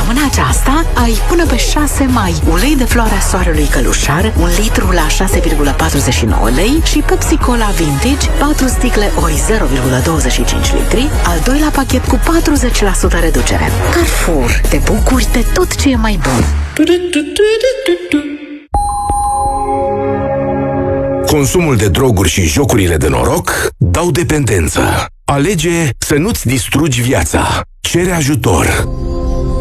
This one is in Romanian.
Săptămâna aceasta ai până pe 6 mai ulei de floarea soarelui Călușar, 1 litru la 6,49 lei și Pepsi Cola Vintage, 4 sticle OI 0,25 litri, al doilea pachet cu 40% reducere. Carrefour, te bucuri de tot ce e mai bun. Consumul de droguri și jocurile de noroc dau dependență. Alege să nu-ți distrugi viața. Cere ajutor.